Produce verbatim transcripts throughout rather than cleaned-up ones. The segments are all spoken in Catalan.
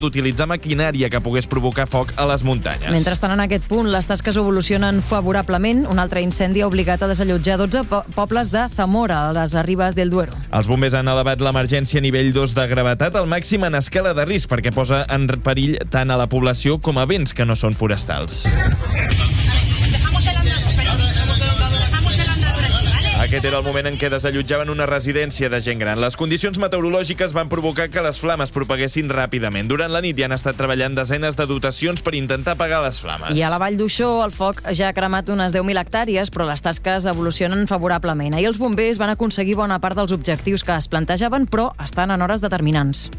d'utilitzar maquinària que pogués provocar foc a les muntanyes. Mentrestant, en aquest punt, les tasques evolucionen favorablement. Un altre incendi ha obligat a desallotjar dotze po- pobles de Zamora, a les Ribes del Duero. Els bombers han elevat l'emergència a nivell dos de gravetat, al màxim en escala de risc, perquè posa en perill tant a la població com a béns que no són forestals. Aquest era el moment en què desallotjaven una residència de gent gran. Les condicions meteorològiques van provocar que les flames propaguessin ràpidament. Durant la nit ja han estat treballant desenes de dotacions per intentar apagar les flames. I a la Vall d'Uixó el foc ja ha cremat unes deu mil hectàrees, però les tasques evolucionen favorablement. Ahir els bombers van aconseguir bona part dels objectius que es plantejaven, però estan en hores determinants.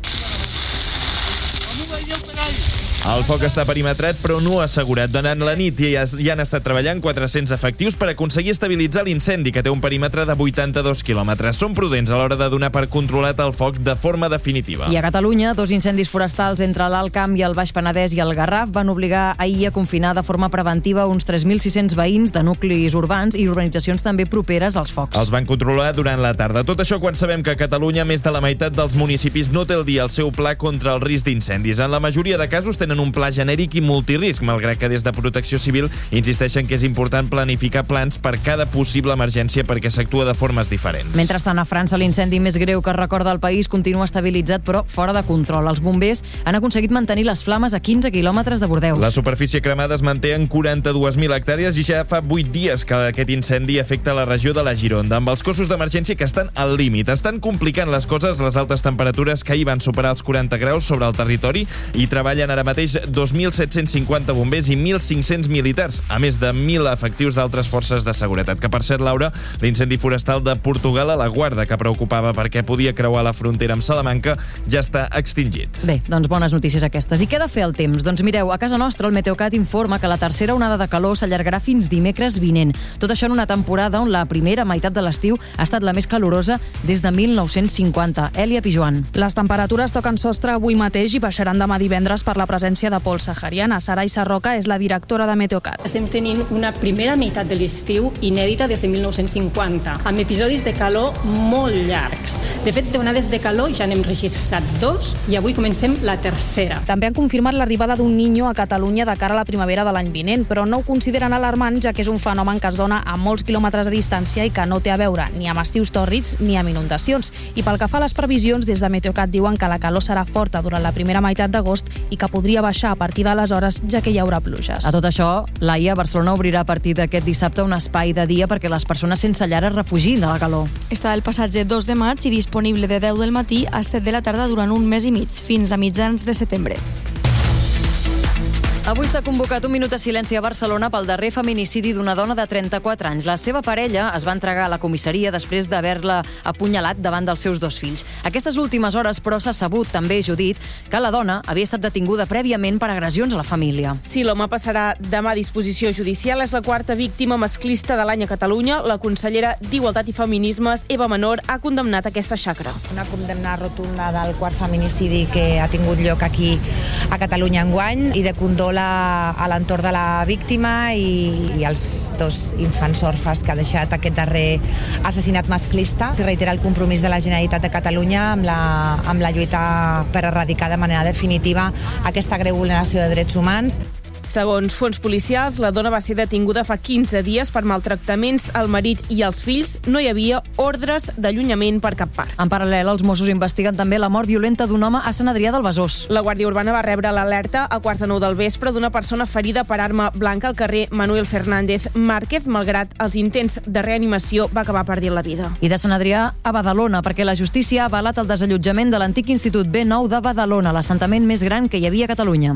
El foc està perimetrat, però no assegurat. Durant la nit ja, ja han estat treballant quatre-cents efectius per aconseguir estabilitzar l'incendi, que té un perímetre de vuitanta-dos quilòmetres. Són prudents a l'hora de donar per controlat el foc de forma definitiva. I a Catalunya, dos incendis forestals entre l'Alt Camp i el Baix Penedès i el Garraf van obligar ahir a confinar de forma preventiva uns tres mil sis-cents veïns de nuclis urbans i urbanitzacions també properes als focs. Els van controlar durant la tarda. Tot això quan sabem que a Catalunya més de la meitat dels municipis no té al dia el seu pla contra el risc d'incendis. En la majoria de casos tenen un pla genèric i multirisc, malgrat que des de Protecció Civil insisteixen que és important planificar plans per cada possible emergència perquè s'actua de formes diferents. Mentrestant, a França, l'incendi més greu que recorda el país continua estabilitzat, però fora de control. Els bombers han aconseguit mantenir les flames a quinze quilòmetres de Bordeus. La superfície cremada es manté en quaranta-dues mil hectàrees i ja fa vuit dies que aquest incendi afecta la regió de la Gironda, amb els cossos d'emergència que estan al límit. Estan complicant les coses les altes temperatures que ahir van superar els quaranta graus sobre el territori i treballen ara mateix dos mil set-cents cinquanta bombers i mil cinc-cents militars, a més de mil efectius d'altres forces de seguretat. Que, per cert, Laura, l'incendi forestal de Portugal a la Guarda, que preocupava perquè podia creuar la frontera amb Salamanca, ja està extingit. Bé, doncs bones notícies aquestes. I què ha de fer el temps? Doncs mireu, a casa nostra el Meteocat informa que la tercera onada de calor s'allargarà fins dimecres vinent. Tot això en una temporada on la primera meitat de l'estiu ha estat la més calorosa des de mil nou-cents cinquanta. Èlia Pijuan. Les temperatures toquen sostre avui mateix i baixaran demà divendres per la presència de pols sahariana. Sarai Sarroca és la directora de Meteocat. Estem tenint una primera meitat de l'estiu inèdita des de mil nou-cents cinquanta, amb episodis de calor molt llargs. De fet, d'onades de calor ja n'hem registrat dos i avui comencem la tercera. També han confirmat l'arribada d'un Niño a Catalunya de cara a la primavera de l'any vinent, però no ho consideren alarmant, ja que és un fenomen que es dona a molts quilòmetres de distància i que no té a veure ni amb estius tòrrids ni amb inundacions. I pel que fa a les previsions, des de Meteocat diuen que la calor serà forta durant la primera meitat d'agost i que podria baixar a partir d'aleshores, ja que hi haurà pluges. A tot això, l'Aia, Barcelona obrirà a partir d'aquest dissabte un espai de dia perquè les persones sense llar es refugin de la calor. Està el passatge dos de maig i disponible de deu del matí a set de la tarda durant un mes i mig, fins a mitjans de setembre. Avui s'ha convocat un minut de silenci a Barcelona pel darrer feminicidi d'una dona de trenta-quatre anys. La seva parella es va entregar a la comissaria després d'haver-la apunyalat davant dels seus dos fills. Aquestes últimes hores, però, s'ha sabut, també, Judit, que la dona havia estat detinguda prèviament per agressions a la família. Sí, l'home passarà demà a disposició judicial. És la quarta víctima masclista de l'any a Catalunya. La consellera d'Igualtat i Feminismes, Eva Menor, ha condemnat aquesta xacra. Una condemna rotunda del quart feminicidi que ha tingut lloc aquí a Catalunya enguany i de condol a l'entorn de la víctima i, i els dos infants orfes que ha deixat aquest darrer assassinat masclista. Reitera el compromís de la Generalitat de Catalunya amb la, amb la lluita per erradicar de manera definitiva aquesta greu vulneració de drets humans. Segons fons policials, la dona va ser detinguda fa quinze dies per maltractaments al marit i als fills. No hi havia ordres d'allunyament per cap part. En paral·lel, els Mossos investiguen també la mort violenta d'un home a Sant Adrià del Besòs. La Guàrdia Urbana va rebre l'alerta a quarts de nou del vespre d'una persona ferida per arma blanca al carrer Manuel Fernández Márquez. Malgrat els intents de reanimació, va acabar perdent la vida. I de Sant Adrià a Badalona, perquè la justícia ha avalat el desallotjament de l'antic Institut B nou de Badalona, l'assentament més gran que hi havia a Catalunya.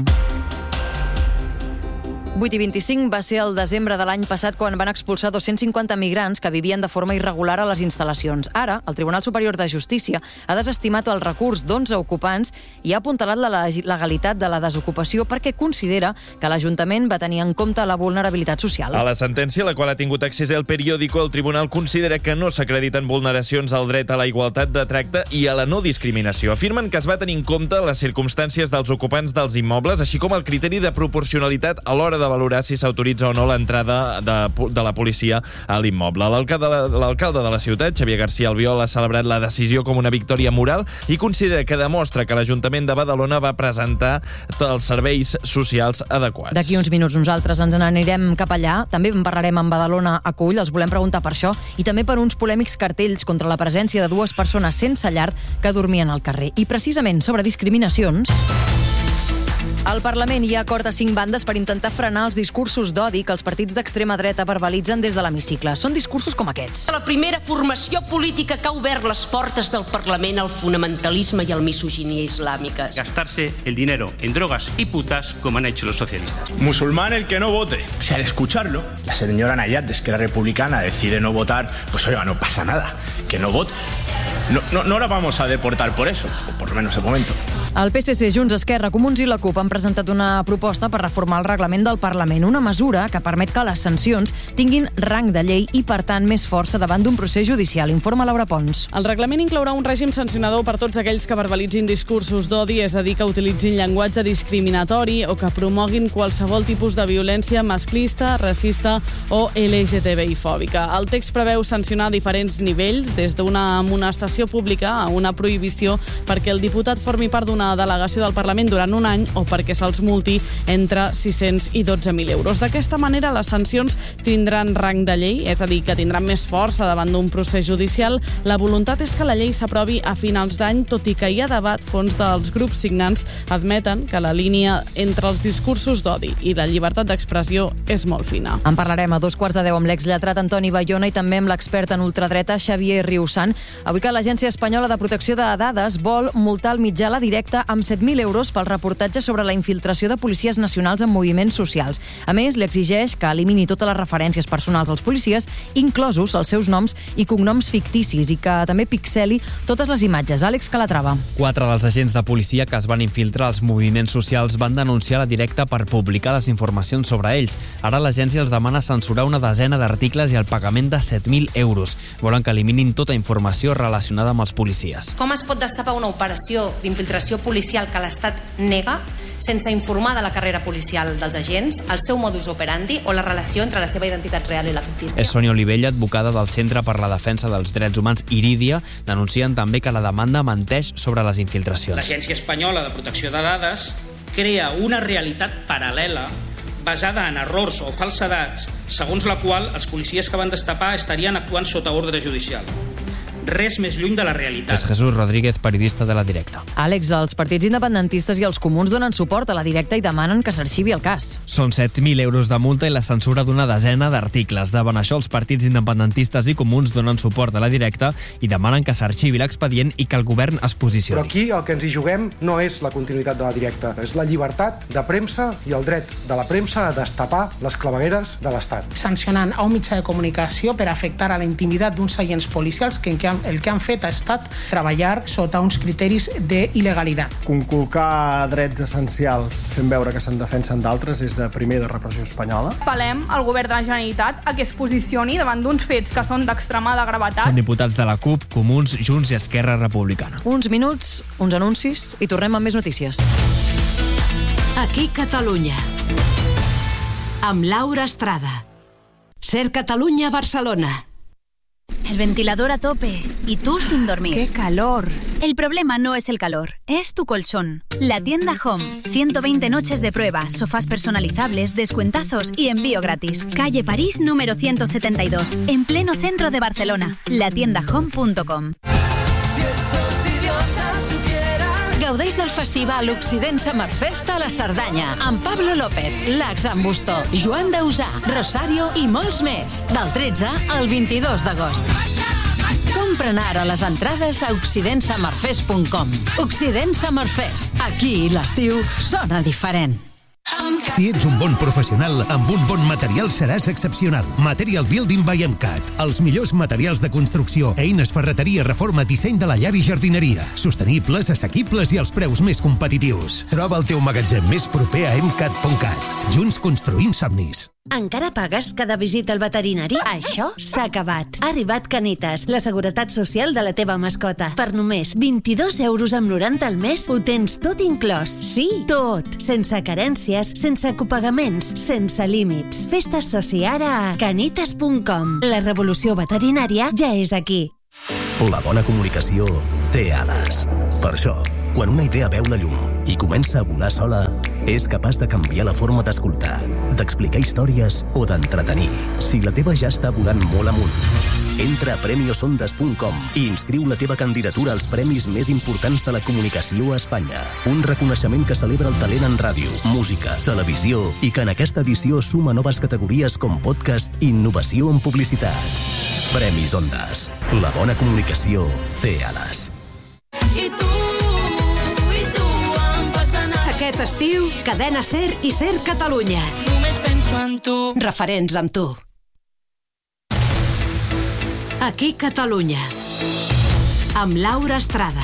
vuit i vint-i-cinc va ser el desembre de l'any passat quan van expulsar dos-cents cinquanta migrants que vivien de forma irregular a les instal·lacions. Ara, el Tribunal Superior de Justícia ha desestimat el recurs d'onze ocupants i ha apuntalat la legalitat de la desocupació perquè considera que l'Ajuntament va tenir en compte la vulnerabilitat social. A la sentència, a la qual ha tingut accés el periòdico, el Tribunal considera que no s'acrediten vulneracions al dret a la igualtat de tracte i a la no discriminació. Afirmen que es va tenir en compte les circumstàncies dels ocupants dels immobles, així com el criteri de proporcionalitat a l'hora de de valorar si s'autoritza o no l'entrada de, de la policia a l'immoble. L'alcalde, l'alcalde de la ciutat, Xavier García Albiol, ha celebrat la decisió com una victòria moral i considera que demostra que l'Ajuntament de Badalona va presentar els serveis socials adequats. D'aquí uns minuts nosaltres ens n'anirem cap allà. També en parlarem amb Badalona Acull, els volem preguntar per això, i també per uns polèmics cartells contra la presència de dues persones sense llar que dormien al carrer. I precisament sobre discriminacions... Al Parlament hi ha acord a cinc bandes per intentar frenar els discursos d'odi que els partits d'extrema dreta verbalitzen des de l'hemicicle. Són discursos com aquests. La primera formació política que ha obert les portes del Parlament al fonamentalisme i al misoginia islàmiques. Gastarse el dinero en drogas y putas como han hecho los socialistas. Musulmán el que no vote. Si al escucharlo, la señora Nayat de Esquerra Republicana decide no votar, pues oiga, no pasa nada, que no vote. No, no, no la vamos a deportar por eso, o por lo menos de momento. El P S C, Junts, Esquerra, Comuns i la CUP han presentat una proposta per reformar el reglament del Parlament, una mesura que permet que les sancions tinguin rang de llei i, per tant, més força davant d'un procés judicial. Informa Laura Pons. El reglament inclourà un règim sancionador per tots aquells que verbalitzin discursos d'odi, és a dir, que utilitzin llenguatge discriminatori o que promoguin qualsevol tipus de violència masclista, racista o L G T B I-fòbica. El text preveu sancionar diferents nivells, des d'una amonestació pública a una prohibició perquè el diputat formi part d'una delegació del Parlament durant un any o perquè se'ls multi entre sis-cents i dotze mil euros. D'aquesta manera, les sancions tindran rang de llei, és a dir, que tindran més força davant d'un procés judicial. La voluntat és que la llei s'aprovi a finals d'any, tot i que hi ha debat. Fons dels grups signants admeten que la línia entre els discursos d'odi i la llibertat d'expressió és molt fina. En parlarem a dos quarts de deu amb l'exlletrat Antoni Bayona i també amb l'expert en ultradreta Xavier Riusan. Avui que l'Agència Espanyola de Protecció de Dades vol multar el mitjà La Directa amb set mil euros pel reportatge sobre la infiltració de policies nacionals en moviments socials. A més, li exigeix que elimini totes les referències personals als policies, inclosos els seus noms i cognoms ficticis, i que també pixeli totes les imatges. Àlex Calatrava. Quatre dels agents de policia que es van infiltrar als moviments socials van denunciar La Directa per publicar les informacions sobre ells. Ara l'agència els demana censurar una desena d'articles i el pagament de set mil euros. Volen que eliminin tota informació relacionada amb els policies. Com es pot destapar una operació d'infiltració policial que l'Estat nega sense informar de la carrera policial dels agents, el seu modus operandi o la relació entre la seva identitat real i la fictícia? És Sònia Olivella, advocada del Centre per la Defensa dels Drets Humans Irídia. Denuncien també que la demanda menteix sobre les infiltracions. L'Agència Espanyola de Protecció de Dades crea una realitat paral·lela basada en errors o falsedats, segons la qual els policies que van destapar estarien actuant sota ordre judicial. Res més lluny de la realitat. És Jesús Rodríguez, periodista de La Directa. Àlex, els partits independentistes i els comuns donen suport a La Directa i demanen que s'arxivi el cas. Són set mil euros de multa i la censura d'una desena d'articles. Davant això, els partits independentistes i comuns donen suport a La Directa i demanen que s'arxivi l'expedient i que el govern es posicioni. Però aquí el que ens hi juguem no és la continuïtat de La Directa, és la llibertat de premsa i el dret de la premsa a destapar les clavegueres de l'Estat. Sancionant a un mitjà de comunicació per afectar a la intimitat d'uns agents policials que, que el que han fet ha estat treballar sota uns criteris d'il·legalitat. Conculcar drets essencials fent veure que se'n defensen d'altres és de primer de repressió espanyola. Apel·lem al govern de la Generalitat a que es posicioni davant d'uns fets que són d'extremada gravetat. Són diputats de la CUP, Comuns, Junts i Esquerra Republicana. Uns minuts, uns anuncis i tornem amb més notícies. Aquí Catalunya. Amb Laura Estrada. Ser Catalunya, Barcelona. El ventilador a tope y tú sin dormir. ¡Qué calor! El problema no es el calor, es tu colchón. La tienda Home. ciento veinte noches de prueba, sofás personalizables, descuentazos y envío gratis. Calle París número ciento setenta y dos, en pleno centro de Barcelona. la tienda home punto com. Gaudeix del festival Occident Summer Fest a la Cerdanya amb Pablo López, Lax Ambustó, Joan Dausà, Rosario i molts més. Del tretze al vint-i-dos d'agost. Compren ara les entrades a occident summer fest punt com. Occident Summer Fest. Aquí l'estiu sona diferent. Si ets un bon professional, amb un bon material seràs excepcional. Material Building by MCAT. Els millors materials de construcció, eines, ferreteria, reforma, disseny de la llar i jardineria. Sostenibles, assequibles i als preus més competitius. Troba el teu magatzem més proper a emcat punt cat. Junts construïm somnis. Encara pagues cada visita al veterinari? Això s'ha acabat. Ha arribat Canitas, la seguretat social de la teva mascota. Per només vint-i-dos euros amb noranta al mes ho tens tot inclòs. Sí, tot. Sense carències, sense copagaments, sense límits. Fes-te soci ara a canitas punt com. La revolució veterinària ja és aquí. La bona comunicació té ales. Per això, quan una idea veu la llum i comença a volar sola, és capaç de canviar la forma d'escoltar, d'explicar històries o d'entretenir. Si la teva ja està volant molt amunt, entra a premios ondas punt com i inscriu la teva candidatura als premis més importants de la comunicació a Espanya. Un reconeixement que celebra el talent en ràdio, música, televisió i que en aquesta edició suma noves categories com podcast i innovació en publicitat. Premis Ondas. La bona comunicació té ales. I tu, i tu em fas anar. Aquest estiu, Cadena Ser i Ser Catalunya. Només penso en tu. Referents amb tu. Aquí Catalunya. Amb Laura Estrada.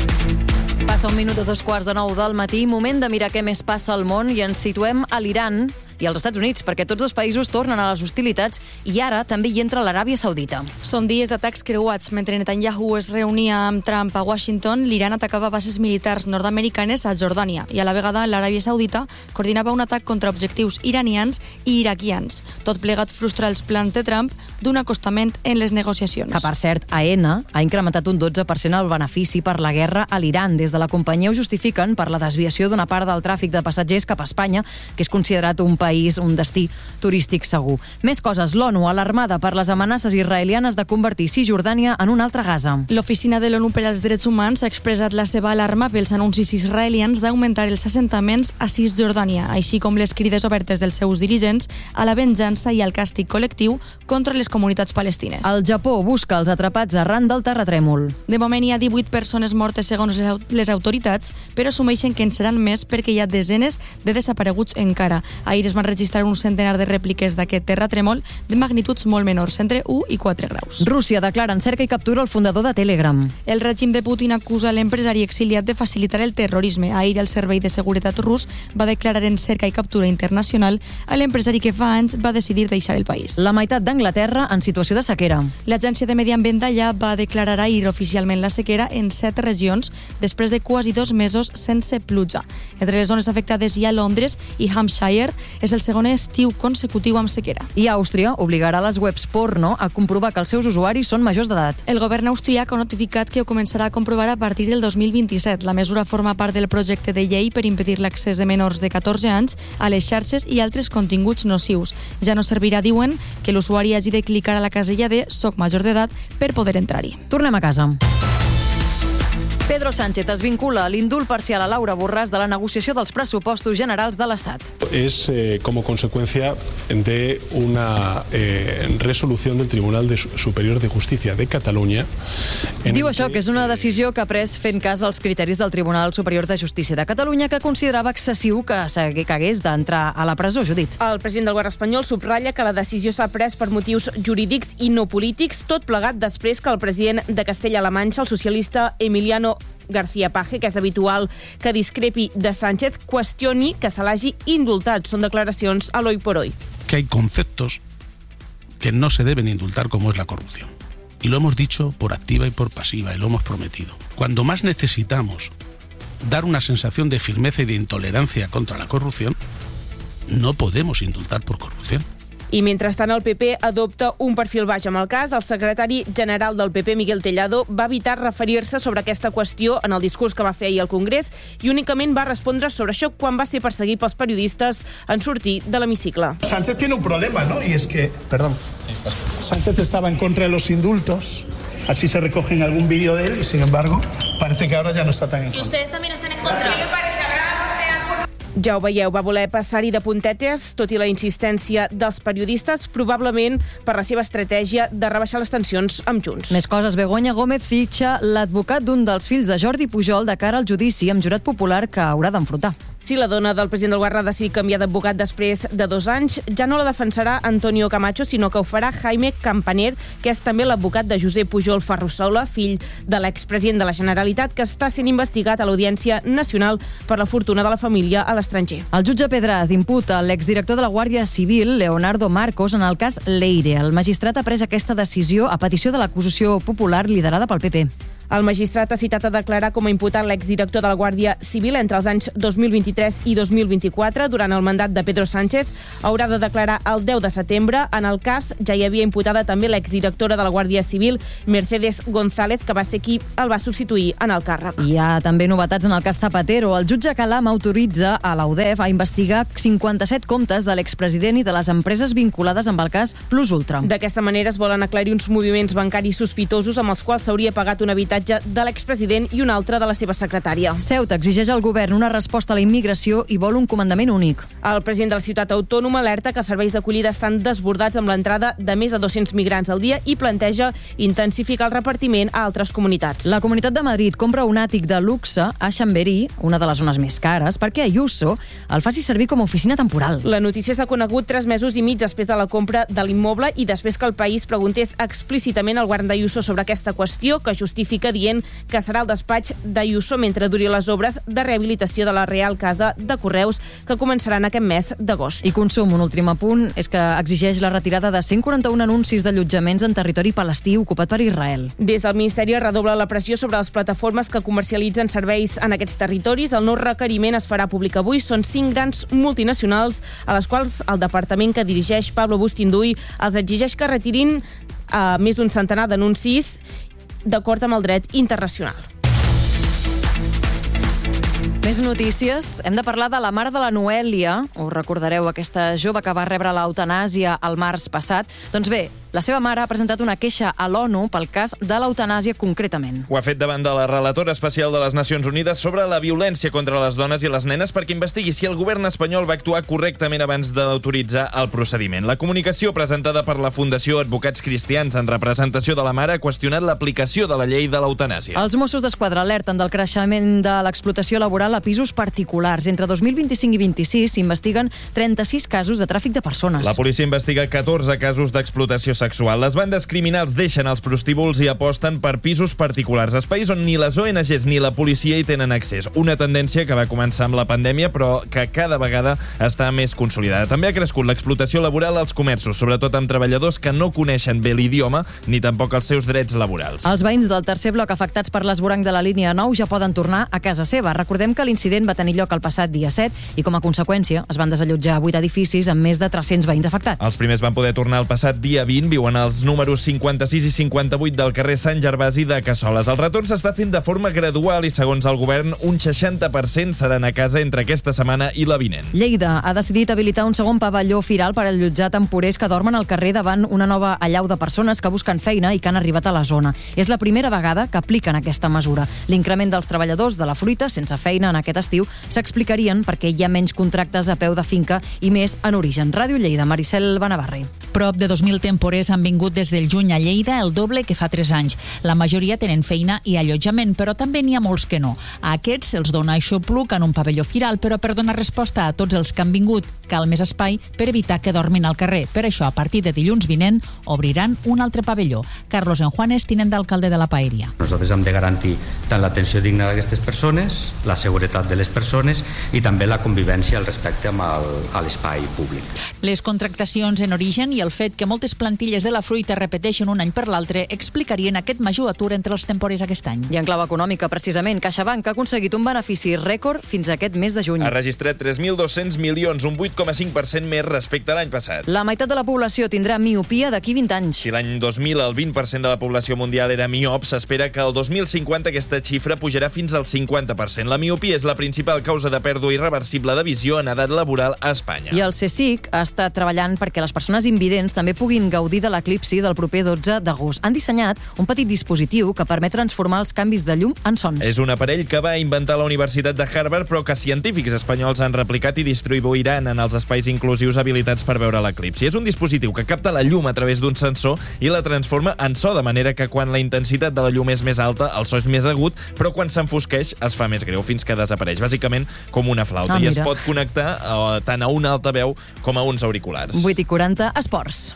Passa un minut a dos quarts de nou del matí, moment de mirar què més passa al món i ens situem a l'Iran i als Estats Units, perquè tots dos països tornen a les hostilitats i ara també hi entra l'Aràbia Saudita. Són dies d'atacs creuats. Mentre Netanyahu es reunia amb Trump a Washington, l'Iran atacava bases militars nord-americanes a Jordània i a la vegada l'Aràbia Saudita coordinava un atac contra objectius iranians i iraquians. Tot plegat frustra els plans de Trump d'un acostament en les negociacions. Que, per cert, A N ha incrementat un dotze per cent el benefici per la guerra a l'Iran. Des de la companyia ho justifiquen per la desviació d'una part del tràfic de passatgers cap a Espanya, que és considerat un país, un destí turístic segur. Més coses. L'ONU alarmada per les amenaces israelianes de convertir Cisjordània en una altra Gaza. L'Oficina de l'ONU per als Drets Humans ha expressat la seva alarma pels anuncis israelians d'augmentar els assentaments a Cisjordània, així com les crides obertes dels seus dirigents a la venjança i al càstig col·lectiu contra les comunitats palestines. El Japó busca els atrapats arran del terratrèmol. De moment hi ha divuit persones mortes segons les autoritats, però assumeixen que en seran més perquè hi ha desenes de desapareguts encara. Ahir es van registrar un centenar de rèpliques d'aquest terratrèmol de magnituds molt menors, entre u i quatre graus. Rússia declara en cerca i captura el fundador de Telegram. El règim de Putin acusa l'empresari exiliat de facilitar el terrorisme. Ahir el Servei de Seguretat rus va declarar en cerca i captura internacional a l'empresari que fa anys va decidir deixar el país. La meitat d'Anglaterra en situació de sequera. L'Agència de Medi Ambient d'allà va declarar ahir oficialment la sequera en set regions després de quasi dos mesos sense pluja. Entre les zones afectades hi ha Londres i Hampshire. És el segon estiu consecutiu amb sequera. I Àustria obligarà les webs porno a comprovar que els seus usuaris són majors d'edat. El govern austríac ha notificat que ho començarà a comprovar a partir del dos mil vint-i-set. La mesura forma part del projecte de llei per impedir l'accés de menors de catorze anys a les xarxes i altres continguts nocius. Ja no servirà, diuen, que l'usuari hagi de clicar a la casella de «Soc major d'edat» per poder entrar-hi. Tornem a casa. Pedro Sánchez es vincula a l'indult parcial a Laura Borràs de la negociació dels pressupostos generals de l'Estat. Es eh, como consecuencia de una eh, resolución del Tribunal de Superior de Justicia de Catalunya. Diu això, que és una decisió que ha pres fent cas als criteris del Tribunal Superior de Justícia de Catalunya, que considerava excessiu que hagués d'entrar a la presó, Judit. El president del govern espanyol subratlla que la decisió s'ha pres per motius jurídics i no polítics, tot plegat després que el president de Castella-La Manxa, el socialista Emiliano García Paje, que és habitual que discrepi de Sánchez, qüestioni que se l'hagi indultat. Són declaracions a l'Hoy por Hoy. Que hay conceptos que no se deben indultar, como es la corrupción. Y lo hemos dicho por activa y por pasiva, y lo hemos prometido. Cuando más necesitamos dar una sensación de firmeza y de intolerancia contra la corrupción, no podemos indultar por corrupción. I mentrestant el P P adopta un perfil baix amb el cas. El secretari general del P P, Miguel Tellado, va evitar referir-se sobre aquesta qüestió en el discurs que va fer ahir al Congrés i únicament va respondre sobre això quan va ser perseguit pels periodistes en sortir de l'hemicicle. Sánchez tiene un problema, ¿no? Y es que, perdón, Sánchez estaba en contra de los indultos. Así se recoge en algún vídeo de él y, sin embargo, parece que ahora ya no está tan en contra. ¿Y ustedes también están en contra? Ja ho veieu, va voler passar-hi de puntetes, tot i la insistència dels periodistes, probablement per la seva estratègia de rebaixar les tensions amb Junts. Més coses. Begoña Gómez fitxa l'advocat d'un dels fills de Jordi Pujol de cara al judici amb jurat popular que haurà d'enfrontar. Si la dona del president del Guarra ha decidit canviar d'advocat després de dos anys, ja no la defensarà Antonio Camacho, sinó que ho farà Jaime Campaner, que és també l'advocat de Josep Pujol Ferrusola, fill de l'expresident de la Generalitat, que està sent investigat a l'Audiència Nacional per la fortuna de la família a l'estranger. El jutge Pedraz imputa l'exdirector de la Guàrdia Civil, Leonardo Marcos, en el cas Leire. El magistrat ha pres aquesta decisió a petició de l'acusació popular liderada pel P P. El magistrat ha citat a declarar com a imputat l'exdirector de la Guàrdia Civil entre els anys dos mil vint-i-tres i dos mil vint-i-quatre, durant el mandat de Pedro Sánchez. Haurà de declarar el deu de setembre. En el cas ja hi havia imputada també l'exdirectora de la Guàrdia Civil, Mercedes González, que va ser qui el va substituir en el càrrec. Hi ha també novetats en el cas Zapatero. El jutge Calam autoritza a la U D E F a investigar cinquanta-set comptes de l'expresident i de les empreses vinculades amb el cas Plus Ultra. D'aquesta manera es volen aclarir uns moviments bancaris sospitosos amb els quals s'hauria pagat un habitatge de l'expresident i un altre de la seva secretària. Ceuta exigeix al govern una resposta a la immigració i vol un comandament únic. El president de la ciutat autònoma alerta que els serveis d'acollida estan desbordats amb l'entrada de més de dos-cents migrants al dia i planteja intensificar el repartiment a altres comunitats. La Comunitat de Madrid compra un àtic de luxe a Chamberí, una de les zones més cares, perquè Ayuso el faci servir com a oficina temporal. La notícia s'ha conegut tres mesos i mig després de la compra de l'immoble i després que el País preguntés explícitament al govern d'Ayuso sobre aquesta qüestió, que justifica dient que serà el despatx d'Ayuso mentre duri les obres de rehabilitació de la Real Casa de Correus, que començaran aquest mes d'agost. I Consum, un últim apunt, és que exigeix la retirada de cent quaranta-un anuncis d'allotjaments en territori palestí ocupat per Israel. Des del Ministeri es redobla la pressió sobre les plataformes que comercialitzen serveis en aquests territoris. El nou requeriment es farà públic avui. Són cinc grans multinacionals a les quals el departament que dirigeix Pablo Bustinduy els exigeix que retirin uh, més d'un centenar d'anuncis d'acord amb el dret internacional. Més notícies. Hem de parlar de la mare de la Noèlia. Us recordareu aquesta jove que va rebre l'eutanàsia el març passat? Doncs bé, la seva mare ha presentat una queixa a l'ONU pel cas de l'eutanàsia concretament. Ho ha fet davant de la relatora especial de les Nacions Unides sobre la violència contra les dones i les nenes perquè investigui si el govern espanyol va actuar correctament abans d'autoritzar el procediment. La comunicació presentada per la Fundació Advocats Cristians en representació de la mare ha qüestionat l'aplicació de la llei de l'eutanàsia. Els Mossos d'Esquadra alerten del creixement de l'explotació laboral a pisos particulars. Entre dos mil vint-i-cinc i vint-i-sis s'investiguen trenta-sis casos de tràfic de persones. La policia investiga catorze casos d'explotació sexual. Les bandes criminals deixen els prostíbuls i aposten per pisos particulars, espais on ni les O N Ges ni la policia hi tenen accés. Una tendència que va començar amb la pandèmia, però que cada vegada està més consolidada. També ha crescut l'explotació laboral als comerços, sobretot amb treballadors que no coneixen bé l'idioma ni tampoc els seus drets laborals. Els veïns del tercer bloc afectats per l'esvoranc de la línia nou ja poden tornar a casa seva. Recordem que l'incident va tenir lloc el passat dia set i, com a conseqüència, es van desallotjar vuit edificis amb més de tres-cents veïns afectats. Els primers van poder tornar el passat dia vint, viuen als números cinquanta-sis i cinquanta-vuit del carrer Sant Gervasi de Cassoles. El retorn s'està fent de forma gradual i, segons el govern, un seixanta per cent seran a casa entre aquesta setmana i la vinent. Lleida ha decidit habilitar un segon pavelló firal per allotjar temporers que dormen al carrer davant una nova allau de persones que busquen feina i que han arribat a la zona. És la primera vegada que apliquen aquesta mesura. L'increment dels treballadors de la fruita sense feina en aquest estiu s'explicarien perquè hi ha menys contractes a peu de finca i més en origen. Ràdio Lleida, Maricel Benavarri. Prop de dos mil temporers han vingut des del juny a Lleida, el doble que fa tres anys. La majoria tenen feina i allotjament, però també n'hi ha molts que no. A aquests se'ls dona aixopluc en un pavelló firal, però per donar resposta a tots els que han vingut cal més espai per evitar que dormin al carrer. Per això, a partir de dilluns vinent, obriran un altre pavelló. Carlos Enjuanes, tinent d'alcalde de la Paeria. Nosaltres hem de garantir tant l'atenció digna d'aquestes persones, la seguretat de les persones i també la convivència al respecte amb el, a l'espai públic. Les contractacions en origen i el fet que moltes plantilles de la fruita repeteixen un any per l'altre explicarien aquest major atur entre els temporers aquest any. I en clau econòmica, precisament, CaixaBank ha aconseguit un benefici rècord fins a aquest mes de juny. Ha registrat tres mil dos-cents milions, un vuit coma cinc per cent més respecte a l'any passat. La meitat de la població tindrà miopia d'aquí vint anys. Si l'any dos mil el vint per cent de la població mundial era miop, s'espera que el dos mil cinquanta aquesta xifra pujarà fins al cinquanta per cent. La miopia és la principal causa de pèrdua irreversible de visió en edat laboral a Espanya. I el CSIC ha estat treballant perquè les persones invidents també puguin gaudir gaudir de l'eclipsi del proper dotze d'agost. Han dissenyat un petit dispositiu que permet transformar els canvis de llum en sons. És un aparell que va inventar la Universitat de Harvard, però que científics espanyols han replicat i distribuiran en els espais inclusius habilitats per veure l'eclipsi. És un dispositiu que capta la llum a través d'un sensor i la transforma en so, de manera que quan la intensitat de la llum és més alta, el so és més agut, però quan s'enfosqueix es fa més greu, fins que desapareix, bàsicament com una flauta. Ah, I es pot connectar uh, tant a una altaveu com a uns auriculars. vuit i quaranta, esports.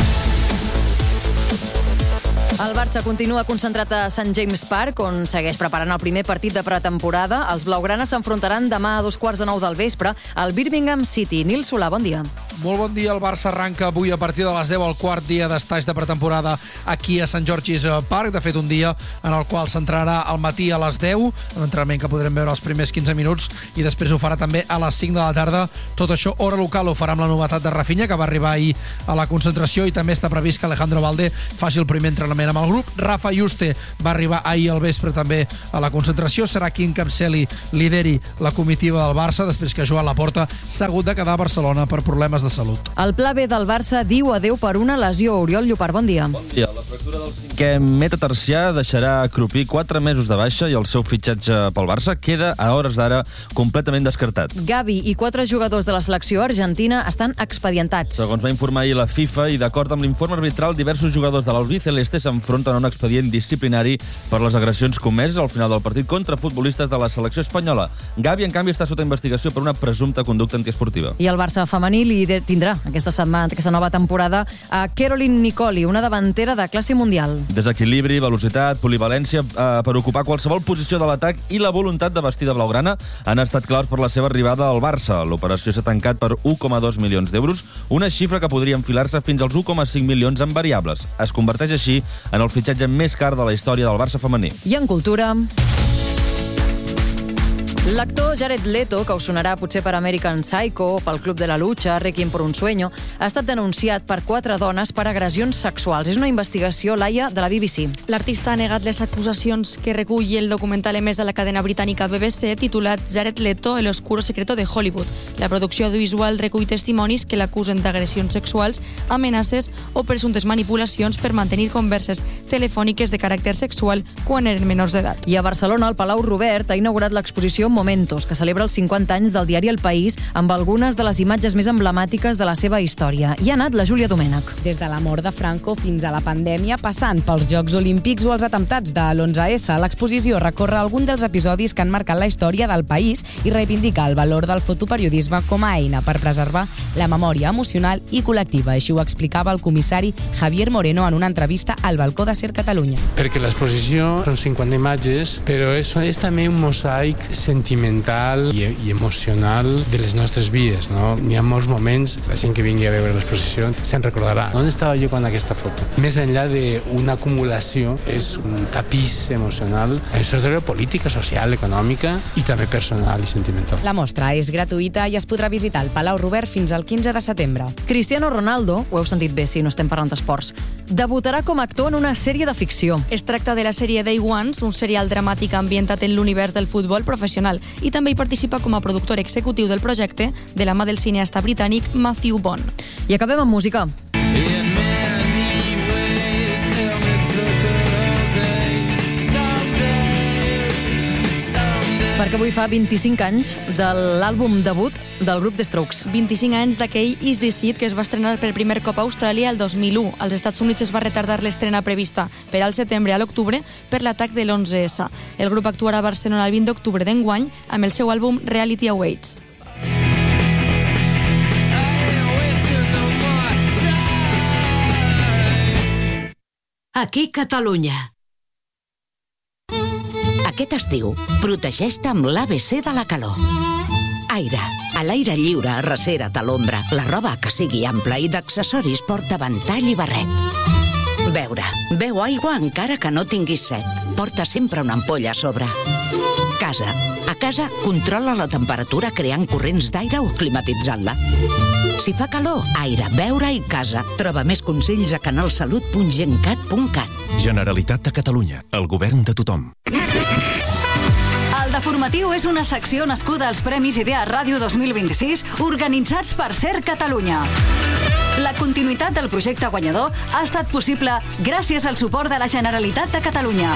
El Barça continua concentrat a Sant James Park, on segueix preparant el primer partit de pretemporada. Els blaugranes s'enfrontaran demà a dos quarts de nou del vespre al Birmingham City. Nil Solà, bon dia. Molt bon dia. El Barça arranca avui a partir de les deu al quart dia d'estats de pretemporada aquí a Sant George's Park. De fet, un dia en el qual s'entrenarà al matí a les deu, un entrenament que podrem veure els primers quinze minuts, i després ho farà també a les cinc de la tarda. Tot això, hora local, ho farà amb la novetat de Rafinha, que va arribar ahir a la concentració, i també està previst que Alejandro Valde faci el primer entrenament amb el grup. Rafa Yuste va arribar ahir al vespre també a la concentració. Serà qui encapçali, lideri la comitiva del Barça, després que Joan Laporta s'ha hagut de quedar a Barcelona per problemes de salut. El pla B del Barça diu adeu per una lesió. Oriol Llopart, bon dia. Bon dia. La fractura del cinquè metatarsià deixarà Cropí quatre mesos de baixa i el seu fitxatge pel Barça queda a hores d'ara completament descartat. Gavi i quatre jugadors de la selecció argentina estan expedientats. Segons va informar ahir la FIFA, i d'acord amb l'informe arbitral, diversos jugadors de l'Albiceleste s'enfronten a un expedient disciplinari per les agressions comeses al final del partit contra futbolistes de la selecció espanyola. Gavi, en canvi, està sota investigació per una presumpta conducta antiesportiva. I el Barça femení li tindrà aquesta setmana, aquesta nova temporada a Caroline Nicoli, una davantera de classe mundial. Desequilibri, velocitat, polivalència eh, per ocupar qualsevol posició de l'atac i la voluntat de vestir de blaugrana han estat claus per la seva arribada al Barça. L'operació s'ha tancat per un coma dos milions d'euros, una xifra que podria enfilar-se fins als un coma cinc milions en variables. Es converteix així en el fitxatge més car de la història del Barça femení. I en cultura... L'actor Jared Leto, que us sonarà potser per American Psycho, pel Club de la Lucha, Requiem por un sueño, ha estat denunciat per quatre dones per agressions sexuals. És una investigació, Laia, de la B B C. L'artista ha negat les acusacions que recull el documental emès a la cadena britànica B B C, titulat Jared Leto, el oscuro secreto de Hollywood. La producció audiovisual recull testimonis que l'acusen d'agressions sexuals, amenaces o presumptes manipulacions per mantenir converses telefòniques de caràcter sexual quan eren menors d'edat. I a Barcelona, el Palau Robert ha inaugurat l'exposició Momentos, que celebra els cinquanta anys del diari El País amb algunes de les imatges més emblemàtiques de la seva història. Hi ha anat la Júlia Domènech. Des de la mort de Franco fins a la pandèmia, passant pels Jocs Olímpics o els atemptats de l'onze essa, l'exposició recorre algun dels episodis que han marcat la història del país i reivindica el valor del fotoperiodisme com a eina per preservar la memòria emocional i col·lectiva. Així ho explicava el comissari Javier Moreno en una entrevista al balcó de Ser Catalunya. Perquè l'exposició són cinquanta imatges, però és, és també un mosaic sentimental i, i emocional de les nostres vides, no? Hi ha molts moments, la gent que vingui a veure l'exposició se'n recordarà. On estava jo quan aquesta foto? Més enllà d'una acumulació, és un tapís emocional, la història política, social, econòmica i també personal i sentimental. La mostra és gratuïta i es podrà visitar el Palau Robert fins al quinze de setembre. Cristiano Ronaldo, ho heu sentit bé si no estem parlant d'esports, debutarà com a actor en una sèrie de ficció. Es tracta de la sèrie Day Ones, un serial dramàtic ambientat en l'univers del futbol professional, i també hi participa com a productor executiu del projecte de la mà del cineasta britànic Matthew Vaughn. I acabem amb música. Perquè avui fa vint-i-cinc anys de l'àlbum debut del grup The Strokes. vint-i-cinc anys d'aquell Is This It, que es va estrenar per primer cop a Austràlia el dos mil u. Als Estats Units es va retardar l'estrena prevista per al setembre a l'octubre per l'atac de l'onze essa. El grup actuarà a Barcelona el vint d'octubre d'enguany amb el seu àlbum Reality Awaits. Aquí Catalunya. Aquest estiu, protegeix-te amb l'A B C de la calor. Aire. A l'aire lliure, arrecera't a l'ombra. La roba que sigui ampla i d'accessoris porta ventall i barret. Beure. Beu aigua encara que no tinguis set. Porta sempre una ampolla a sobre. Casa. A casa, controla la temperatura creant corrents d'aire o climatitzant-la. Si fa calor, aire, beure i casa. Troba més consells a canalsalut punt gencat punt cat. Generalitat de Catalunya. El govern de tothom. El Metaformatiu és una secció nascuda als Premis Idea Ràdio dos mil vint-i-sis organitzats per C E R Catalunya. La continuïtat del projecte guanyador ha estat possible gràcies al suport de la Generalitat de Catalunya.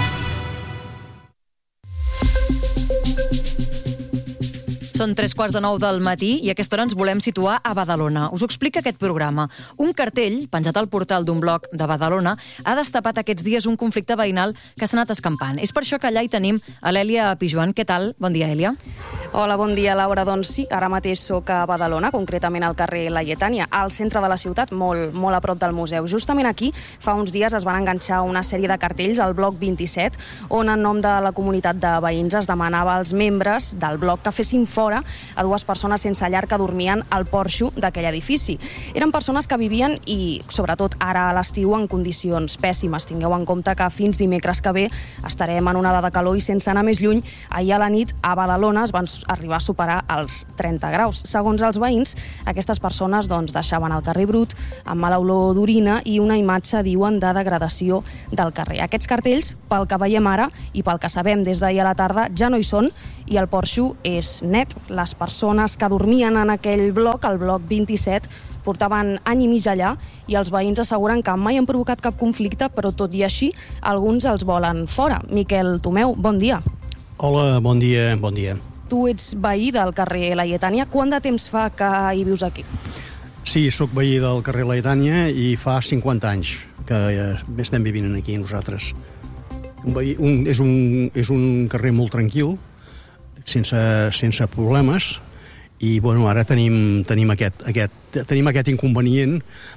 Són tres quarts de nou del matí i a aquesta hora ens volem situar a Badalona. Us ho explica aquest programa. Un cartell, penjat al portal d'un blog de Badalona, ha destapat aquests dies un conflicte veïnal que s'ha anat escampant. És per això que allà hi tenim a l'Èlia Pijuan. Què tal? Bon dia, Èlia. Hola, bon dia, Laura. Doncs sí, ara mateix soc a Badalona, concretament al carrer Laietània, al centre de la ciutat, molt, molt a prop del museu. Justament aquí, fa uns dies es van enganxar una sèrie de cartells al bloc vint-i-set, on en nom de la comunitat de veïns es demanava als membres del bloc que fessin fora a dues persones sense llar que dormien al porxo d'aquell edifici. Eren persones que vivien, i sobretot ara a l'estiu, en condicions pèssimes. Tingueu en compte que fins dimecres que ve estarem en onada de calor i, sense anar més lluny, ahir a la nit a Badalona es van arribar a superar els trenta graus. Segons els veïns, aquestes persones doncs, deixaven el carrer brut, amb mala olor d'orina i una imatge, diuen, de degradació del carrer. Aquests cartells, pel que veiem ara i pel que sabem des d'ahir a la tarda, ja no hi són i el porxo és net. Les persones que dormien en aquell bloc, el bloc vint-i-set, portaven any i mig allà i els veïns asseguren que mai han provocat cap conflicte, però tot i així, alguns els volen fora. Miquel Tomeu, bon dia. Hola, bon dia, bon dia. Tu ets veí del carrer Laietània. Quant de temps fa que hi vius aquí? Sí, sóc veí del carrer Laietània i fa cinquanta anys que estem vivint aquí nosaltres. Un veí, un, és, un, és un carrer molt tranquil, sense, sense problemes, i bueno, ara tenim, tenim, aquest, aquest, tenim aquest inconvenient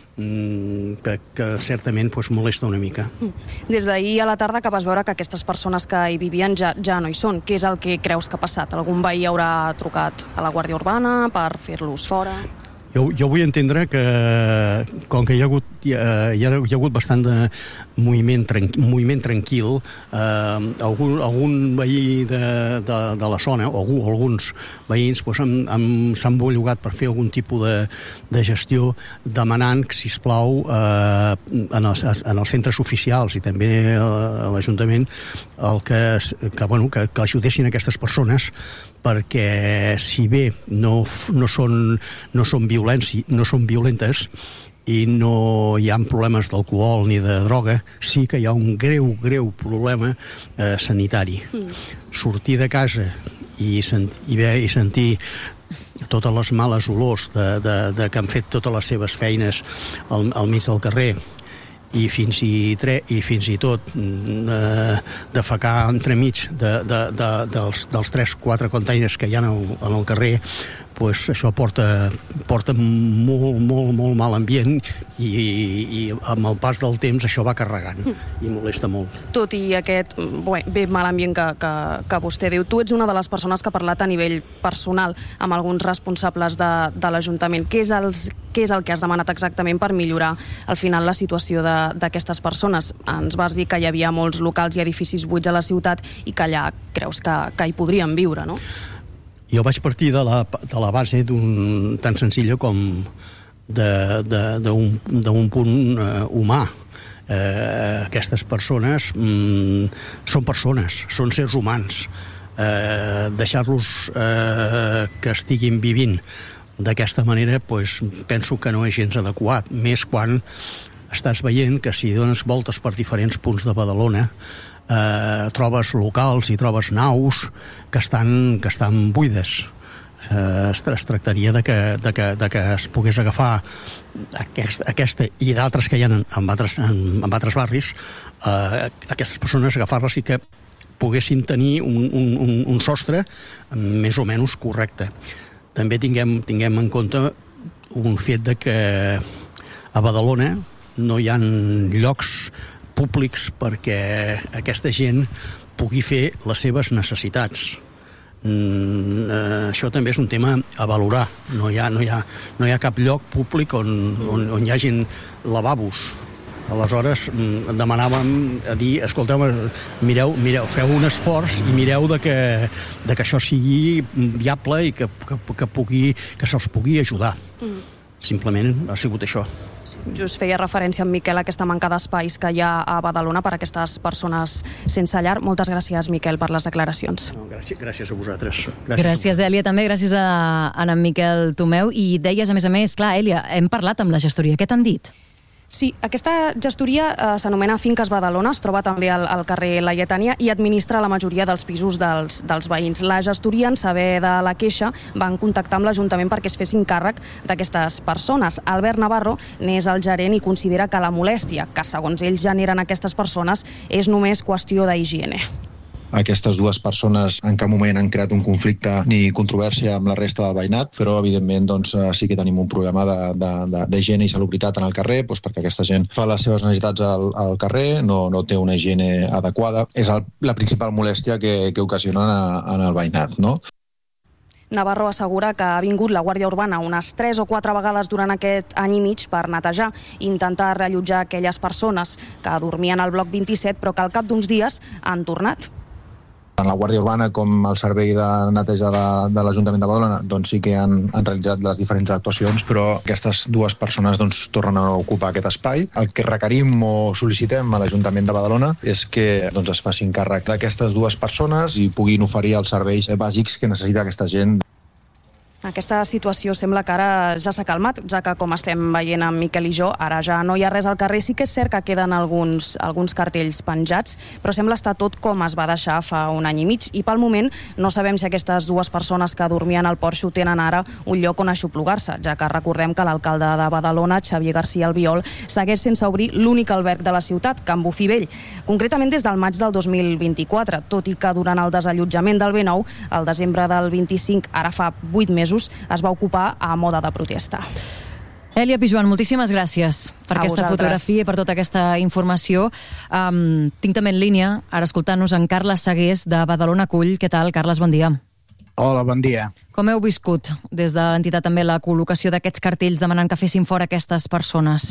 mm, que, que certament pues, molesta una mica. Des d'ahir a la tarda que vas veure que aquestes persones que hi vivien ja, ja no hi són. Què és el que creus que ha passat? Algun veí haurà trucat a la Guàrdia Urbana per fer-los fora? Jo, jo vull entendre que, com que hi ha hagut, hi ha, hi ha hagut bastant de moviment, tranqui, moviment tranquil, eh, algun, algun veí de, de, de la zona, o algú, alguns veïns pues, s'han bellugat per fer algun tipus de, de gestió, demanant que, sisplau, eh, en, els, en els centres oficials i també a l'Ajuntament, el que, que, bueno, que, que ajudessin aquestes persones, perquè si bé no, no, són, no, són violència, no són violentes i no hi ha problemes d'alcohol ni de droga, sí que hi ha un greu, greu problema eh, sanitari. Mm. Sortir de casa i, sent, i, ve, i sentir totes les males olors de, de, de que han fet totes les seves feines al, al mig del carrer, i fins i, tre, i fins i tot eh, defecar entremig de, de, de, dels, dels tres quatre containers que hi ha en el, en el carrer, pues això porta, porta molt, molt, molt mal ambient i, i amb el pas del temps això va carregant i molesta molt. Tot i aquest bé, bé mal ambient que, que, que vostè diu, tu ets una de les persones que ha parlat a nivell personal amb alguns responsables de, de l'Ajuntament. Què és, els, què és el que has demanat exactament per millorar al final la situació d'aquestes persones? Ens vas dir que hi havia molts locals i edificis buits a la ciutat i que allà creus que, que hi podrien viure, no? Jo vaig partir de la, de la base d'un tan senzilla com d'un punt uh, humà. Eh, aquestes persones mm, són persones, són sers humans. Eh, deixar-los eh, que estiguin vivint d'aquesta manera, pues, penso que no és gens adequat, més quan estàs veient que si dones voltes per diferents punts de Badalona Eh, trobes locals i trobes naus que estan, que estan buides. Eh, es, es tractaria de que, de, que, de que es pogués agafar aquest, aquesta i d'altres que hi ha en, en, altres, en, en altres barris, eh, aquestes persones agafar-les i que poguessin tenir un, un, un sostre més o menys correcte. També tinguem, tinguem en compte un fet de que a Badalona no hi ha llocs públics perquè aquesta gent pugui fer les seves necessitats. Mm, eh, això també és un tema a valorar. No hi ha, no hi ha, no hi ha cap lloc públic on, on, on hi hagin lavabos. Aleshores, mm, demanàvem a dir, escolteu, mireu, mireu, feu un esforç i mireu de que, de que això sigui viable i que, que, que, pugui, que se'ls pugui ajudar. Mm. Simplement ha sigut això. Just feia referència en Miquel a aquesta manca d'espais que hi ha a Badalona per a aquestes persones sense llar. Moltes gràcies, Miquel, per les declaracions. No, gràcies, gràcies a vosaltres. Gràcies, gràcies Èlia, també gràcies a, a en Miquel Tomeu. I deies, a més a més, clar, Èlia, hem parlat amb la gestoria. Què t'han dit? Sí, aquesta gestoria eh, s'anomena Finques Badalona, es troba també al, al carrer Laietània i administra la majoria dels pisos dels, dels veïns. La gestoria, en saber de la queixa, van contactar amb l'Ajuntament perquè es fessin càrrec d'aquestes persones. Albert Navarro n'és el gerent i considera que la molèstia que, segons ells, generen aquestes persones és només qüestió d'higiene. Aquestes dues persones en cap moment han creat un conflicte ni controvèrsia amb la resta del veïnat, però evidentment doncs, sí que tenim un problema d'higiene i salubritat en el carrer, doncs, perquè aquesta gent fa les seves necessitats al, al carrer, no, no té una higiene adequada. És el, la principal molèstia que, que ocasionen a, en el veïnat, no? Navarro assegura que ha vingut la Guàrdia Urbana unes tres o quatre vegades durant aquest any i mig per netejar i intentar reallotjar aquelles persones que dormien al bloc vint-i-set, però que al cap d'uns dies han tornat. Tant la Guàrdia Urbana com el servei de neteja de, de l'Ajuntament de Badalona doncs sí que han, han realitzat les diferents actuacions, però aquestes dues persones doncs, tornen a ocupar aquest espai. El que requerim o sol·licitem a l'Ajuntament de Badalona és que doncs, es facin càrrec d'aquestes dues persones i puguin oferir els serveis bàsics que necessita aquesta gent. Aquesta situació sembla que ara ja s'ha calmat, ja que, com estem veient amb Miquel i jo, ara ja no hi ha res al carrer. Sí que és cert que queden alguns, alguns cartells penjats, però sembla estar tot com es va deixar fa un any i mig. I pel moment no sabem si aquestes dues persones que dormien al porxo tenen ara un lloc on aixoplugar-se, ja que recordem que l'alcalde de Badalona, Xavier García Albiol, segueix sense obrir l'únic alberg de la ciutat, Can Bofí Vell, concretament des del maig del dos mil vint-i-quatre, tot i que durant el desallotjament del B nou, al desembre del vint-i-cinc, ara fa vuit mesos, es va ocupar a moda de protesta. Èlia Pijuan, moltíssimes gràcies per a aquesta vosaltres. fotografia i per tota aquesta informació. Um, tinc també en línia, ara escoltant-nos, en Carles Segués, de Badalona Cull. Què tal, Carles? Bon dia. Hola, bon dia. Com heu viscut des de l'entitat també la col·locació d'aquests cartells demanant que fessin fora aquestes persones?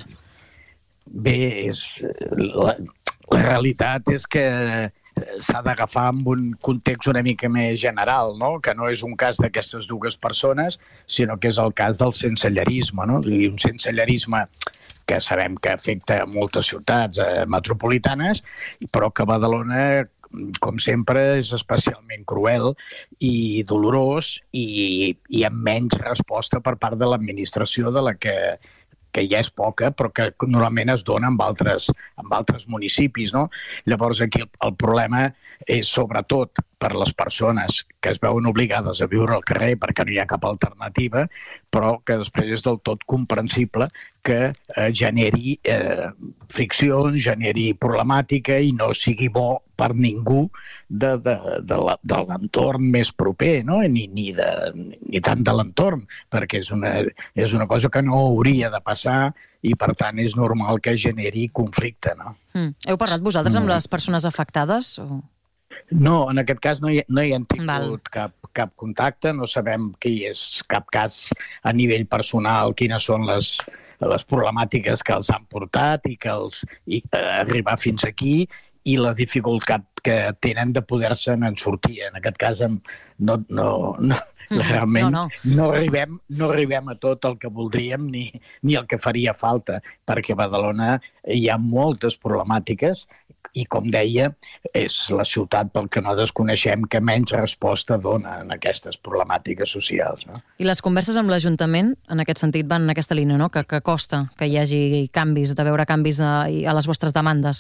Bé, és, la, la realitat és que s'ha d'agafar amb un context una mica més general, no? Que no és un cas d'aquestes dues persones, sinó que és el cas del sensellarisme, no? I un sensellarisme que sabem que afecta moltes ciutats eh, metropolitanes, però que Badalona, com sempre, és especialment cruel i dolorós i, i amb menys resposta per part de l'administració de la que que ja és poca, però que normalment es dona amb altres, amb altres municipis, no? Llavors aquí el, el problema és sobretot per les persones que es veuen obligades a viure al carrer perquè no hi ha cap alternativa, però que després és del tot comprensible que eh, generi eh, friccions, generi problemàtica i no sigui bo per ningú de, de, de, la, de l'entorn més proper, no? ni, ni, de, ni tant de l'entorn, perquè és una, és una cosa que no hauria de passar i, per tant, és normal que generi conflicte. No? Mm. Heu parlat vosaltres amb les persones afectades? O... No, en aquest cas no hi, no hi hem tingut cap, cap contacte, no sabem qui és cap cas a nivell personal, quines són les, les problemàtiques que els han portat i que els i, eh, arribar fins aquí i la dificultat que tenen de poder-se'n en sortir. En aquest cas no, no, no, realment no, no. No, arribem, no arribem a tot el que voldríem ni, ni el que faria falta, perquè a Badalona hi ha moltes problemàtiques i, com deia, és la ciutat pel que no desconeixem que menys resposta dona en aquestes problemàtiques socials. No? I les converses amb l'Ajuntament, en aquest sentit, van en aquesta línia, no? que, que costa que hi hagi canvis, de veure canvis a, a les vostres demandes.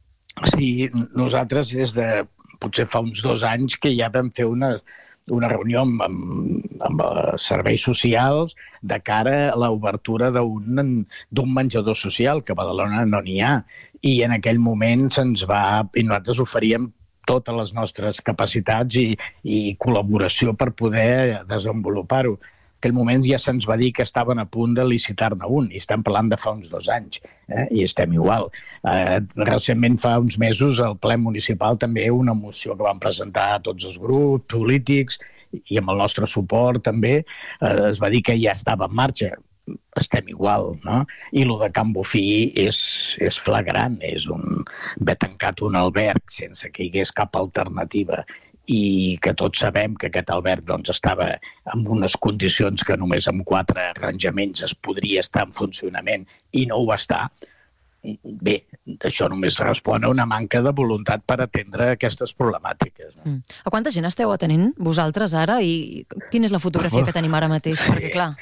Sí, nosaltres des de potser fa uns dos anys que ja vam fer una, una reunió amb, amb, amb els serveis socials de cara a l'obertura d'un menjador social, que a Badalona no n'hi ha. I en aquell moment se'ns va... I nosaltres oferíem totes les nostres capacitats i, i col·laboració per poder desenvolupar-ho. En aquell moment ja se'ns va dir que estaven a punt de licitar-ne un, i estem parlant de fa uns dos anys, eh? I estem igual. Eh, recentment, fa uns mesos, al ple municipal també una moció que van presentar a tots els grups polítics i amb el nostre suport també, eh, es va dir que ja estava en marxa. Estem igual, no? I el de Can Bofí és, és flagrant, és un, haver tancat un alberg sense que hi hagués cap alternativa i que tots sabem que aquest alberg doncs, estava en unes condicions que només amb quatre arranjaments es podria estar en funcionament i no ho va estar. Bé, això només respon a una manca de voluntat per atendre aquestes problemàtiques. No? Mm. A quanta gent esteu atenent vosaltres ara i quina és la fotografia que tenim ara mateix? Sí. Perquè, clar...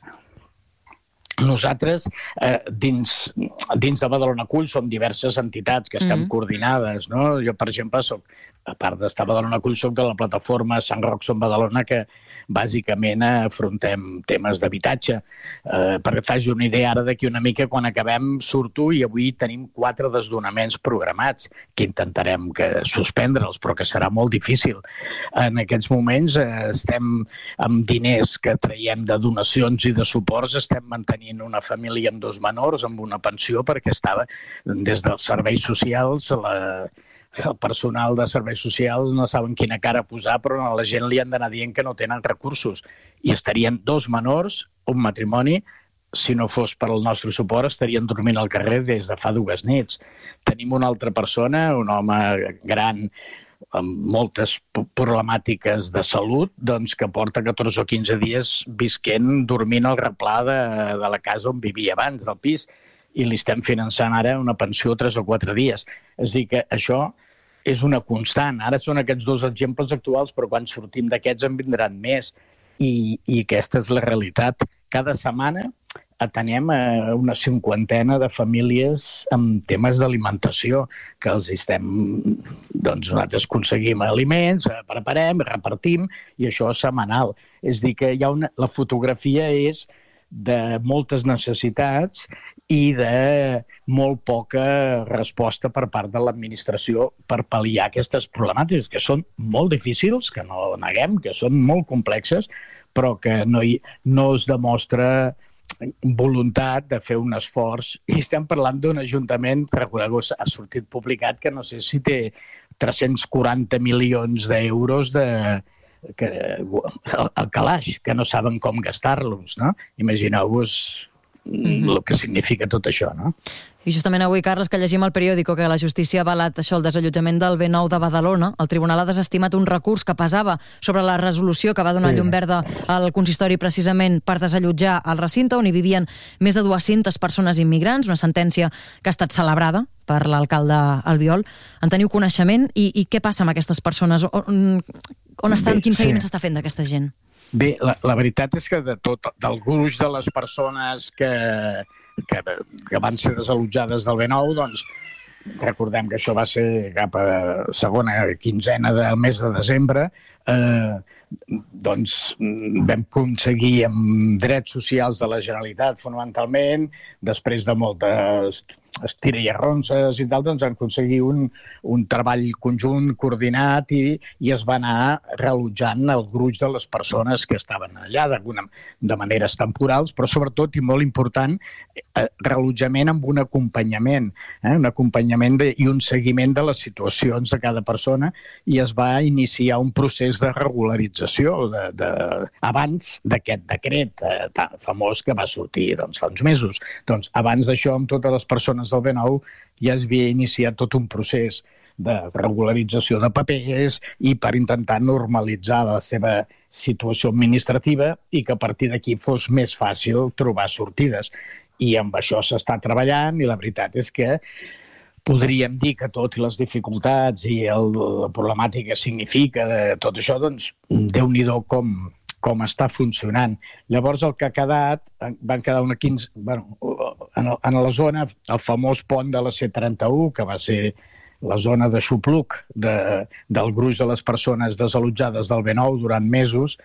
Nosaltres, eh, dins, dins de Badalona Cull, som diverses entitats que estem mm-hmm. coordinades. No? Jo, per exemple, soc, a part d'estar a Badalona Cull, soc de la plataforma Sant Roc Som Badalona, que bàsicament afrontem temes d'habitatge. Eh, perquè et faci una idea, ara d'aquí una mica, quan acabem, surto i avui tenim quatre desnonaments programats, que intentarem que suspendre'ls, però que serà molt difícil. En aquests moments eh, estem amb diners que traiem de donacions i de suports, estem mantenint una família amb dos menors, amb una pensió, perquè estava des dels serveis socials, la... el personal de serveis socials no saben quina cara posar, però a la gent li han d'anar dient que no tenen recursos. I estarien dos menors, un matrimoni, si no fos per al nostre suport, estarien dormint al carrer des de fa dues nits. Tenim una altra persona, un home gran, amb moltes problemàtiques de salut, doncs que porta catorze o quinze dies visquent, dormint al replà de, de la casa on vivia abans, del pis, i li estem finançant ara una pensió tres o quatre dies. És a dir, que això és una constant. Ara són aquests dos exemples actuals, però quan sortim d'aquests en vindran més. I, i aquesta és la realitat. Cada setmana atenem a una cinquantena de famílies amb temes d'alimentació, que els estem, doncs nosaltres aconseguim aliments, preparem, repartim, i això és setmanal. És a dir, que hi ha una, la fotografia és de moltes necessitats i de molt poca resposta per part de l'administració per pal·liar aquestes problemàtiques, que són molt difícils, que no neguem, que són molt complexes, però que no, hi, no es demostra voluntat de fer un esforç. I estem parlant d'un ajuntament, recordeu, ha sortit publicat que no sé si té tres-cents quaranta milions d'euros de... que, el calaix, que no saben com gastar-los, no? Imagineu-vos mm-hmm. el que significa tot això, no? I justament avui, Carles, que llegim al periòdico que la justícia ha avalat això, el desallotjament del B nou de Badalona. El tribunal ha desestimat un recurs que pesava sobre la resolució que va donar sí. llum verda al consistori precisament per desallotjar el recinte on hi vivien més de dues-centes persones immigrants, una sentència que ha estat celebrada per l'alcalde Albiol. En teniu coneixement? I, i què passa amb aquestes persones? On, on estan? Bé, Quin seguiment s'està sí. fent d'aquesta gent? Bé, la, la veritat és que de tot, del gruix de les persones que, que, que van ser desallotjades del B nou, doncs recordem que això va ser cap a segona quinzena del mes de desembre, eh, doncs vam aconseguir amb drets socials de la Generalitat fonamentalment, després de moltes estira i arronses i tal, doncs han aconseguit un, un treball conjunt, coordinat, i, i es va anar reallotjant el gruix de les persones que estaven allà, de maneres temporals, però sobretot, i molt important, eh, reallotjament amb un acompanyament, eh, un acompanyament de, i un seguiment de les situacions de cada persona, i es va iniciar un procés de regularització de, de, abans d'aquest decret eh, tan famós que va sortir doncs, fa uns mesos. Doncs abans d'això, amb totes les persones del B nou, ja es havia iniciat tot un procés de regularització de papers i per intentar normalitzar la seva situació administrativa i que a partir d'aquí fos més fàcil trobar sortides. I amb això s'està treballant i la veritat és que podríem dir que tot i les dificultats i el, la problemàtica que significa de tot això, doncs, Déu-n'hi-do com, com està funcionant. Llavors el que ha quedat, van quedar una quinze... Bueno, en, en la zona, el famós pont de la C trenta-u, que va ser la zona de xupluc de, del gruix de les persones desallotjades del B nou durant mesos,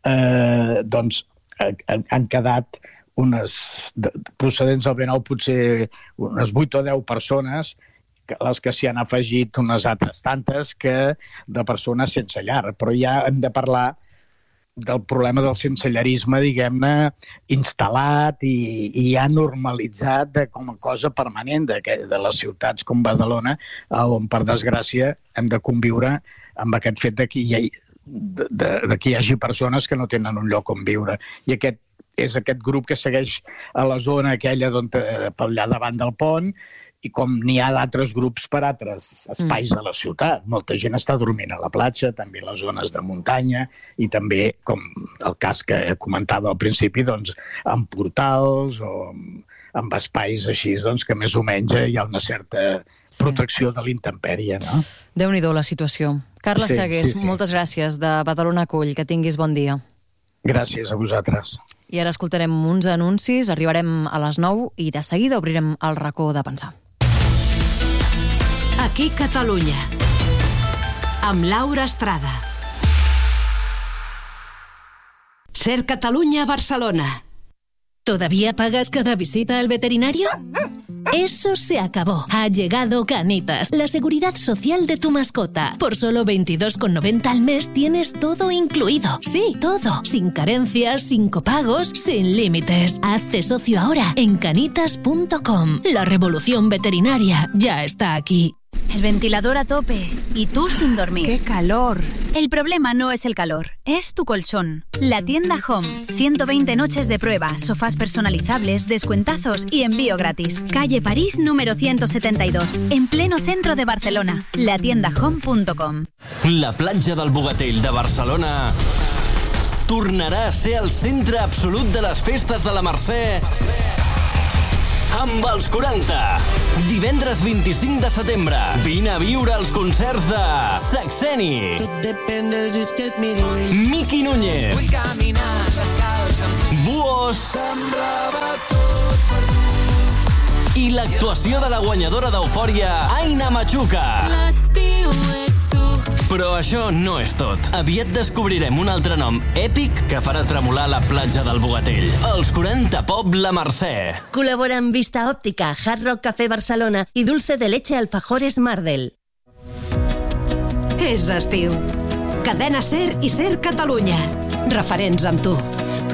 eh, doncs han quedat unes, procedents del B nou, potser unes vuit o deu persones, les que s'hi han afegit unes altres tantes que de persones sense llar. Però ja hem de parlar del problema del sensellarisme, diguem-ne, instal·lat i, i ja normalitzat de, com a cosa permanent de, de les ciutats com Badalona, on, per desgràcia, hem de conviure amb aquest fet de que hi, de, de, de que hi hagi persones que no tenen un lloc on viure. I aquest és aquest grup que segueix a la zona aquella d'on, per allà davant del pont, i com n'hi ha d'altres grups per altres espais mm. de la ciutat. Molta gent està dormint a la platja, també a les zones de muntanya, i també, com el cas que comentava al principi, doncs, amb portals o amb espais així, doncs, que més o menys hi ha una certa protecció de l'intempèrie, no? Déu-n'hi-do la situació. Carles Sí, Segués, sí, sí. moltes gràcies, de Badalona Acull. Que tinguis bon dia. Gràcies a vosaltres. I ara escoltarem uns anuncis, arribarem a les nou i de seguida obrirem el racó de pensar. Aquí Catalunya, amb Laura Estrada. Ser Catalunya, Barcelona. ¿Todavía pagas cada visita al veterinario? Eso se acabó. Ha llegado Canitas, la seguridad social de tu mascota. Por solo veintidós con noventa al mes tienes todo incluido. Sí, todo. Sin carencias, sin copagos, sin límites. Hazte socio ahora en canitas punto com. La revolución veterinaria ya está aquí. El ventilador a tope y tú sin dormir. ¡Qué calor! El problema no es el calor, es tu colchón. La tienda Home. ciento veinte noches de prueba, sofás personalizables, descuentazos y envío gratis. Calle París número ciento setenta y dos, en pleno centro de Barcelona. la tienda home punto com. La platja del Bogatell de Barcelona tornarà a ser el centre absolut de les festes de la Mercè amb els quaranta. Divendres vint-i-cinc de setembre. Vine a viure els concerts de Saxeni, Miqui Núñez, Buos i l'actuació de la guanyadora d'Eufòria, Aina Machuca. Però això no és tot. Aviat descobrirem un altre nom èpic que farà tremolar la platja del Bogatell. Els quaranta Pop La Mercè. Col·laboren Vista Òptica, Hard Rock Café Barcelona i Dulce de Leche Alfajores Mardel. És estiu. Cadena Ser i Ser Catalunya. Referents amb tu.